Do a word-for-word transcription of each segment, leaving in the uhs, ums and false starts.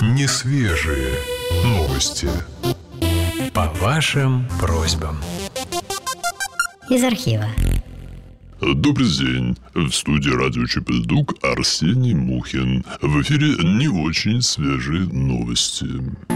Несвежие новости. По вашим просьбам. Из архива. Добрый день. В студии радио Чепельдук Арсений Мухин. В эфире не очень свежие новости.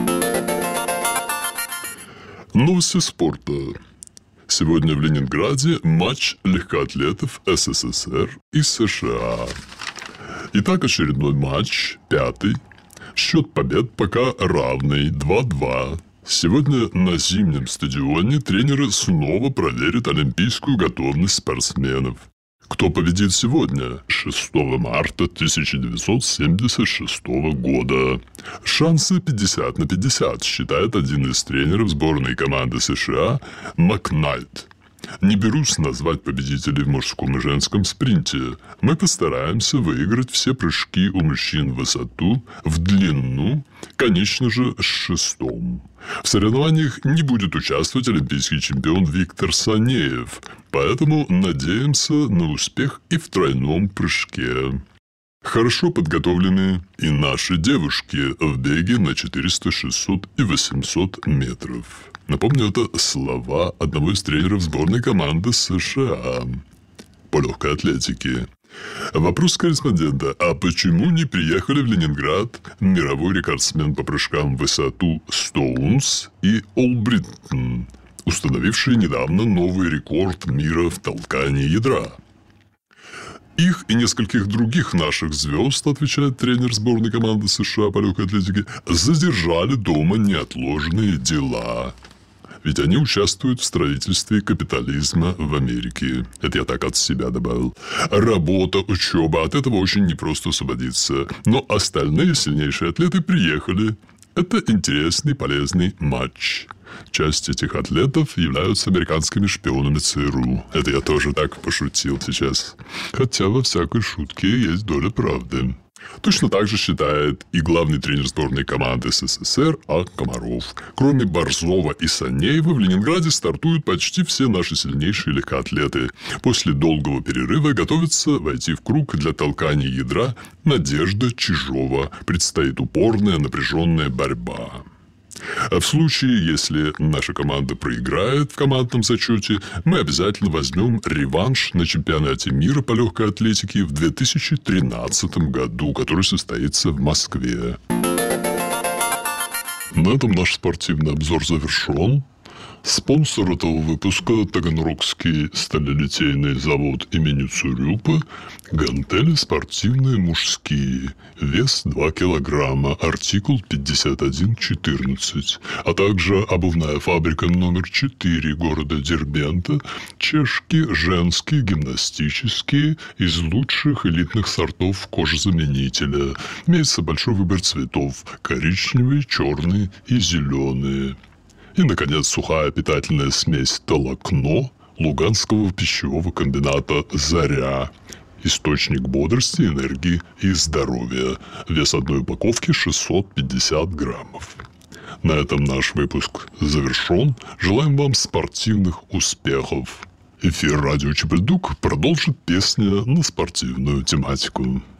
Новости спорта. Сегодня в Ленинграде матч легкоатлетов СССР и США. Итак, очередной матч, пятый. Счет побед пока равный, два-два. Сегодня на зимнем стадионе тренеры снова проверят олимпийскую готовность спортсменов. Кто победит сегодня? шестого марта тысяча девятьсот семьдесят шестого года. Шансы пятьдесят на пятьдесят, считает один из тренеров сборной команды США Макнайт. Не берусь назвать победителей в мужском и женском спринте. Мы постараемся выиграть все прыжки у мужчин в высоту, в длину, конечно же, с шестом. В соревнованиях не будет участвовать олимпийский чемпион Виктор Санеев, поэтому надеемся на успех и в тройном прыжке. Хорошо подготовлены и наши девушки в беге на четыреста, шестьсот и восемьсот метров. Напомню, это слова одного из тренеров сборной команды США по легкой атлетике. Вопрос корреспондента. А почему не приехали в Ленинград мировой рекордсмен по прыжкам в высоту Стоунс и Олбриттон, установившие недавно новый рекорд мира в толкании ядра? Их и нескольких других наших звезд, отвечает тренер сборной команды США по легкой атлетике, задержали дома неотложные дела. Ведь они участвуют в строительстве капитализма в Америке. Это я так от себя добавил. Работа, учеба, от этого очень непросто освободиться. Но остальные сильнейшие атлеты приехали. Это интересный, полезный матч. Часть этих атлетов являются американскими шпионами ЦРУ. Это я тоже так пошутил сейчас. Хотя во всякой шутке есть доля правды. Точно так же считает и главный тренер сборной команды СССР А. Комаров. Кроме Борзова и Санеева, в Ленинграде стартуют почти все наши сильнейшие легкоатлеты. После долгого перерыва готовится войти в круг для толкания ядра Надежда Чижова. Предстоит упорная напряженная борьба. А в случае, если наша команда проиграет в командном зачете, мы обязательно возьмем реванш на чемпионате мира по легкой атлетике в две тысячи тринадцатом году, который состоится в Москве. На этом наш спортивный обзор завершен. Спонсор этого выпуска – Таганрогский сталелитейный завод имени Цурюпа. Гантели спортивные мужские. Вес два килограмма. Артикул пятьдесят один четырнадцать. А также обувная фабрика номер четыре города Дербента. Чешки женские гимнастические из лучших элитных сортов кожезаменителя. Имеется большой выбор цветов. Коричневые, черные и зеленые. И, наконец, сухая питательная смесь «Толокно» Луганского пищевого комбината «Заря». Источник бодрости, энергии и здоровья. Вес одной упаковки шестьсот пятьдесят граммов. На этом наш выпуск завершен. Желаем вам спортивных успехов. Эфир радио Чепельдук продолжит песня на спортивную тематику.